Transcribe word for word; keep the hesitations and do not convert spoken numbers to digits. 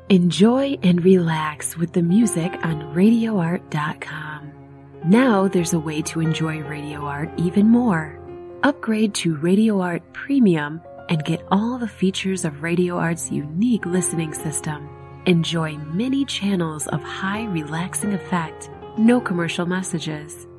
Enjoy and relax with the music on radio art dot com. Now there's a way to enjoy Radio Art even more. Upgrade to Radio Art Premium and get all the features of Radio Art's unique listening system. Enjoy many channels of high relaxing effect, no commercial messages,